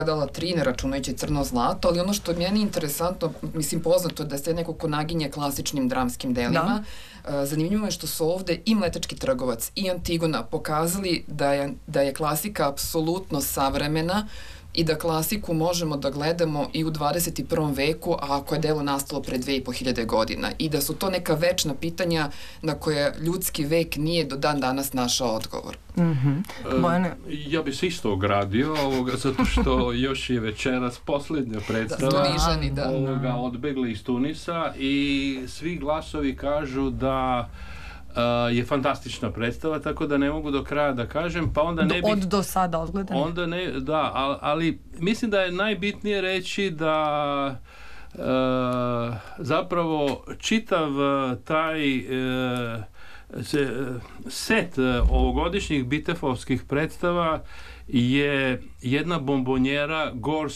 gledala 3, ne računajući Crno zlato, ali ono što je meni interesantno, mislim poznato je da ste neko ko naginje klasičnim dramskim delima. Zanimljivo je što su ovde i Mletački trgovac i Antigona pokazali da je klasika apsolutno savremena i da klasiku možemo da gledamo i u 21. veku, a ako je delo nastalo pre 2500 godina. I da su to neka večna pitanja na koje ljudski vek nije do dan danas našao odgovor. Ja bi se isto ogradio zato što još je večeras posljednja predstava Odbegli iz Tunisa i svi glasovi kažu da je fantastična predstava, tako da ne mogu do kraja da kažem, pa onda ne bih... Do sada odgledane. Onda ne, da, ali mislim da je najbitnije reći da zapravo čitav taj set ovogodišnjih bitefovskih predstava je jedna bombonjera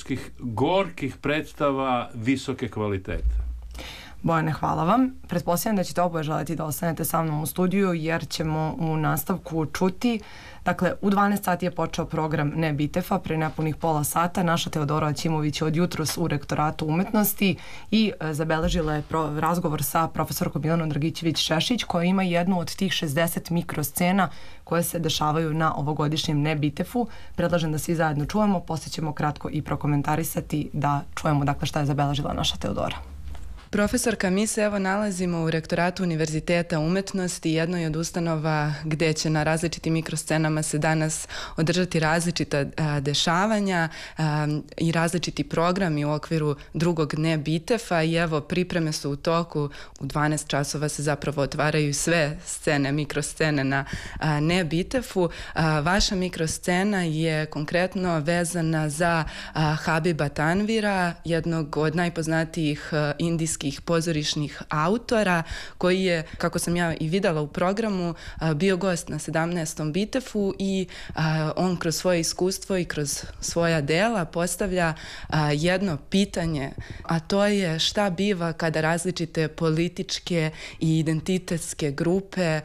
gorkih predstava visoke kvalitete. Bojane, hvala vam. Pretpostavljam da ćete oboje želiti da ostanete sa mnom u studiju jer ćemo u nastavku čuti. Dakle, u 12 sati je počeo program Ne Bitefa, pre nepunih pola sata. Naša Teodora Ćimović je od jutros u Rektoratu umetnosti i zabeležila je razgovor sa profesorkom Milanom Dragićević-Šešić koja ima jednu od tih 60 mikroscena koje se dešavaju na ovogodišnjem Ne Bitefu. Predlažem da svi zajedno čujemo, poslije ćemo kratko i prokomentarisati da čujemo dakle šta je zabeležila naša Teodora. Profesorka, mi se evo nalazimo u Rektoratu Univerziteta umetnosti, jednoj od ustanova gde će na različitim mikroscenama se danas održati različita dešavanja i različiti programi u okviru drugog Ne Bitefa i evo pripreme su u toku. U 12 časova se zapravo otvaraju sve scene, mikroscene na Ne Bitefu. Vaša mikroscena je konkretno vezana za Habiba Tanvira, jednog od najpoznatijih indijskih pozorišnih autora, koji je, kako sam ja i videla u programu, bio gost na 17. Bitefu i on kroz svoje iskustvo i kroz svoja dela postavlja jedno pitanje, a to je šta biva kada različite političke i identitetske grupe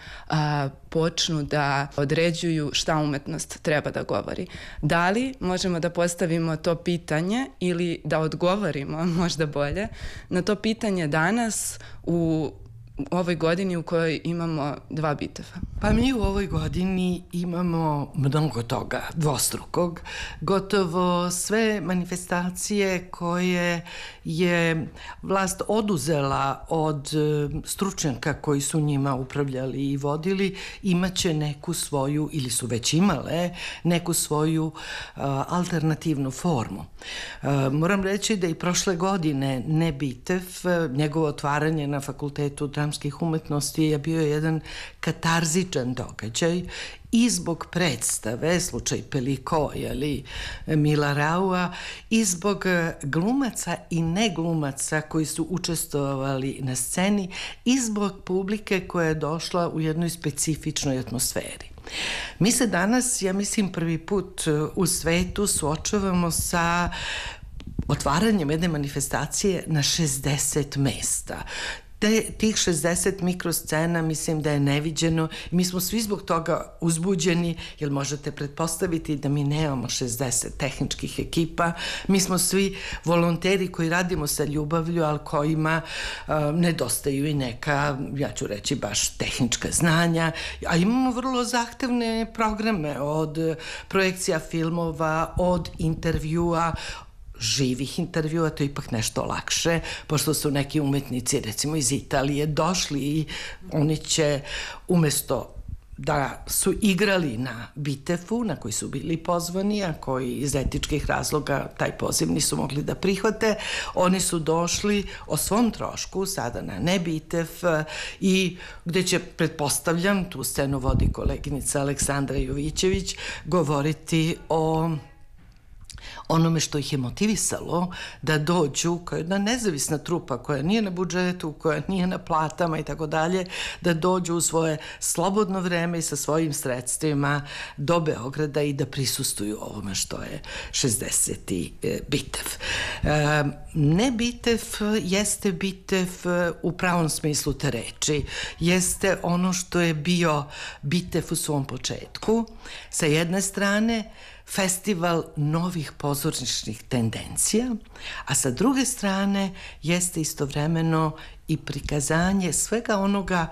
počnu da određuju šta umetnost treba da govori. Da li možemo da postavimo to pitanje ili da odgovorimo, možda bolje, na to pitanje danas u ovoj godini u kojoj imamo 2 Bitefa? Pa mi u ovoj godini imamo mnogo toga dvostrukog. Gotovo sve manifestacije koje je vlast oduzela od stručnjaka koji su njima upravljali i vodili, imaće neku svoju, ili su već imale, neku svoju alternativnu formu. Moram reći da i prošle godine Ne Bitef, njegovo otvaranje na Fakultetu dramskih umetnosti je bio jedan katarzičan događaj i zbog predstave, slučaj Peliko, Mila Raua, i zbog glumaca i neglumaca koji su učestvovali na sceni i zbog publike koja je došla u jednoj specifičnoj atmosferi. Mi se danas, ja mislim, prvi put u svetu suočavamo sa otvaranjem jedne manifestacije na 60 mesta. Tih 60 mikroscena mislim da je neviđeno. Mi smo svi zbog toga uzbuđeni, jer možete pretpostaviti da mi nemamo 60 tehničkih ekipa. Mi smo svi volonteri koji radimo sa ljubavlju, ali kojima nedostaju i neka, ja ću reći, baš tehnička znanja. A imamo vrlo zahtevne programe, od projekcija filmova, od intervjua, živih intervjua, to je ipak nešto lakše, pošto su neki umetnici, recimo iz Italije, došli i oni će umesto da su igrali na Bitefu, na koji su bili pozvani, a koji iz etičkih razloga taj poziv nisu mogli da prihvate, oni su došli o svom trošku sada na Ne Bitef i gde će, pretpostavljam, tu scenu vodi koleginica Aleksandra Jovićević, govoriti o onome što ih je motivisalo da dođu kao jedna nezavisna trupa koja nije na budžetu, koja nije na platama i tako dalje, da dođu u svoje slobodno vreme i sa svojim sredstvima do Beograda i da prisustuju ovome što je 60. Bitef. Ne Bitef jeste Bitef u pravom smislu te reči. Jeste ono što je bio Bitef u svom početku. Sa jedne strane, festival novih pozorišnih tendencija, a sa druge strane jeste istovremeno i prikazanje svega onoga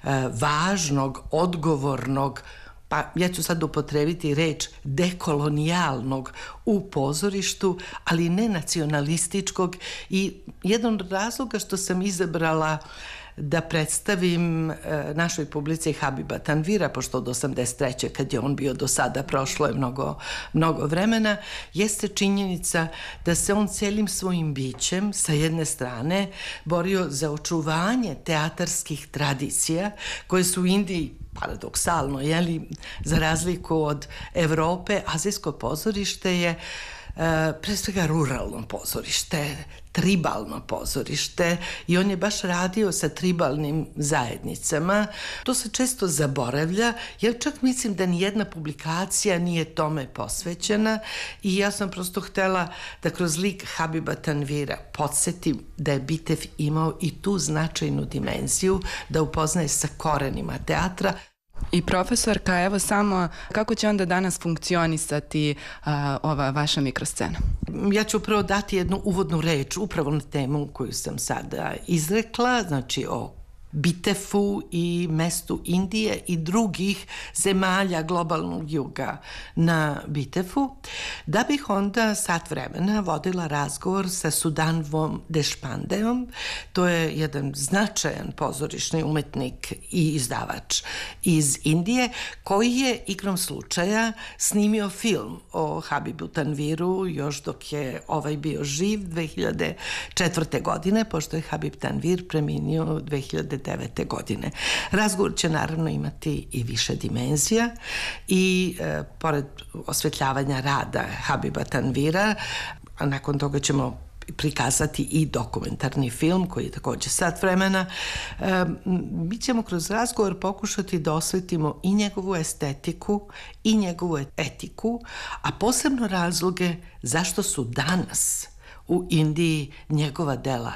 važnog, odgovornog, pa ja ću sad upotrebiti reč dekolonijalnog u pozorištu, ali ne nacionalističkog. I jedan od razloga što sam izabrala da predstavim našoj publici Habiba Tanvira, pošto od 83. kad je on bio do sada, prošlo je mnogo vremena, jeste činjenica da se on celim svojim bićem sa jedne strane borio za očuvanje teatarskih tradicija koje su u Indiji paradoksalno, jeli, za razliku od Evrope, azijsko pozorište je pre svega ruralno pozorište, tribalno pozorište i on je baš radio sa tribalnim zajednicama. To se često zaboravlja, jer čak mislim da nijedna publikacija nije tome posvećena i ja sam prosto htela da kroz lik Habiba Tanvira podsjetim da je Bitev imao i tu značajnu dimenziju, da upoznaje sa korenima teatra. I profesorka, evo samo kako će onda danas funkcionisati ova vaša mikroscena? Ja ću prvo dati jednu uvodnu reč upravo na temu koju sam sada izrekla, znači o Bitefu i mestu Indije i drugih zemalja globalnog juga na Bitefu, da bih onda sat vremena vodila razgovor sa Sudanvom Dešpandeom. To je jedan značajan pozorišni umetnik i izdavač iz Indije, koji je igrom slučaja snimio film o Habibu Tanviru još dok je ovaj bio živ 2004. godine, pošto je Habib Tanvir preminio 2009. godine. Razgovor će naravno imati i više dimenzija i pored osvetljavanja rada Habiba Tanvira, a nakon toga ćemo prikazati i dokumentarni film koji je također sat vremena. Mi ćemo kroz razgovor pokušati da osvetimo i njegovu estetiku i njegovu etiku, a posebno razloge zašto su danas u Indiji njegova dela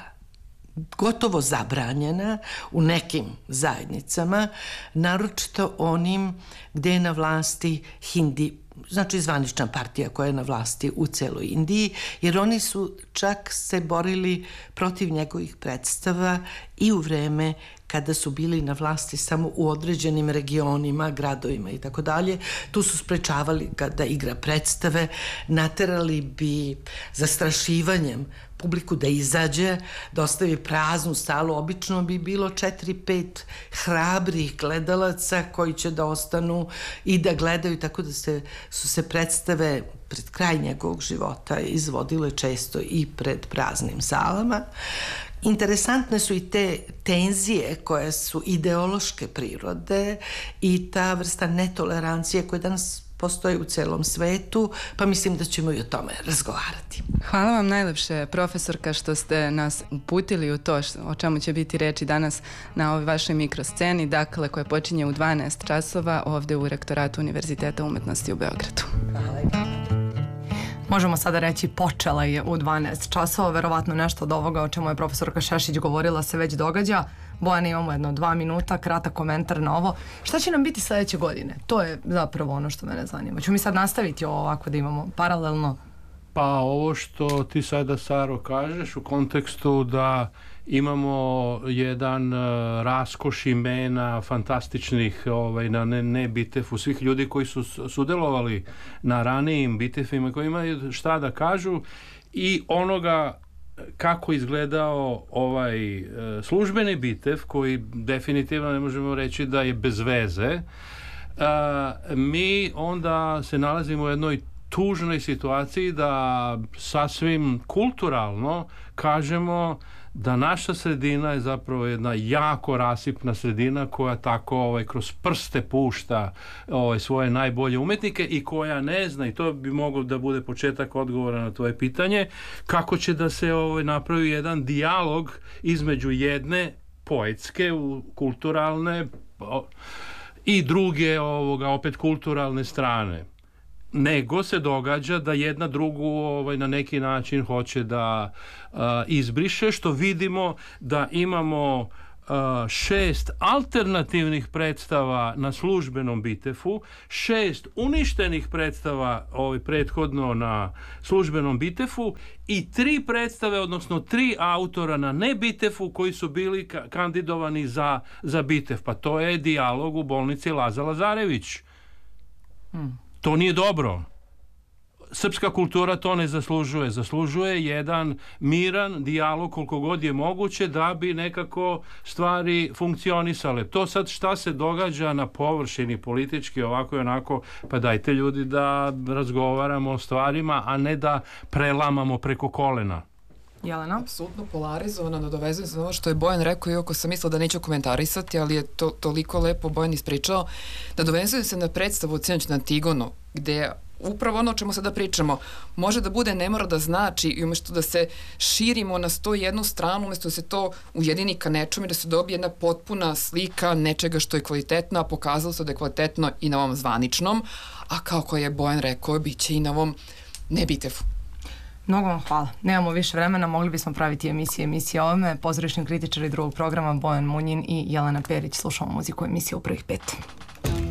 gotovo zabranjena u nekim zajednicama, naročito onim gde je na vlasti Hindi, znači zvanična partija koja je na vlasti u celoj Indiji, jer oni su čak se borili protiv njegovih predstava i u vreme kada su bili na vlasti samo u određenim regionima, gradovima i tako dalje. Tu su sprečavali ga da igra predstave, naterali bi zastrašivanjem publiku da izađe, da ostavi praznu salu. Obično bi bilo 4-5 hrabrih gledalaca koji će da ostanu i da gledaju, tako da su se predstave pred kraj njegovog života izvodile često i pred praznim salama. Interesantne su i te tenzije koje su ideološke prirode i ta vrsta netolerancije koja danas postoji u celom svetu, pa mislim da ćemo i o tome razgovarati. Hvala vam najlepše, profesorka, što ste nas uputili u to o čemu će biti reči danas na ovoj vašoj mikrosceni, dakle, koja počinje u 12 časova ovde u Rektoratu Univerziteta umetnosti u Beogradu. Hvala. Možemo sada reći počela je u 12 časova, verovatno nešto od ovoga o čemu je profesorka Šešić govorila se već događa. Bojana, imamo 2 minuta, kratak komentar na ovo. Šta će nam biti sledeće godine? To je zapravo ono što mene zanima. Ću mi sad nastaviti ovo ovako da imamo paralelno? Pa ovo što ti sada, Saro, kažeš u kontekstu da imamo jedan raskoš imena fantastičnih na ne Bitefu, svih ljudi koji su sudelovali na ranijim Bitefima, koji imaju šta da kažu i onoga kako izgledao ovaj službeni Bitev, koji definitivno ne možemo reći da je bez veze. Mi onda se nalazimo u jednoj tužnoj situaciji da sasvim kulturalno kažemo da naša sredina je zapravo jedna jako rasipna sredina koja tako kroz prste pušta svoje najbolje umetnike i koja ne zna, i to bi moglo da bude početak odgovora na tvoje pitanje, kako će da se napravi jedan dijalog između jedne poetske, kulturalne i druge opet kulturalne strane. Nego se događa da jedna drugu na neki način hoće da izbriše, što vidimo da imamo 6 alternativnih predstava na službenom Bitefu, 6 uništenih predstava prethodno na službenom Bitefu i 3 predstave, odnosno 3 autora na ne Bitefu koji su bili kandidovani za Bitef. Pa to je dijalog u bolnici Laza Lazarević. To nije dobro. Srpska kultura to ne zaslužuje. Zaslužuje jedan miran dijalog koliko god je moguće da bi nekako stvari funkcionisale. To sad šta se događa na površini politički ovako i onako, pa dajte ljudi da razgovaramo o stvarima, a ne da prelamamo preko kolena. Jelena? Apsolutno polarizovano, nadovezujem se na ovo što je Bojan rekao, iako sam mislila da neću komentarisati, ali je to toliko lepo Bojan ispričao. Nadovezujem se na predstavu od sinoć na Antigonu, gde upravo ono o čemu sada pričamo, može da bude, ne mora da znači, i umjesto da se širimo na 101 stranu, umjesto da se to ujedini ka nečemu i da se dobije jedna potpuna slika nečega što je kvalitetno, a pokazalo se da je kvalitetno i na ovom zvaničnom, a kako je Bojan rekao, bit će i na ovom nebitefu. Mnogo vam hvala. Nemamo više vremena, mogli bismo praviti emisije o ovome. Pozorišni kritičari drugog programa Bojan Munjin i Jelena Perić. Slušamo muziku emisije u prvih 5.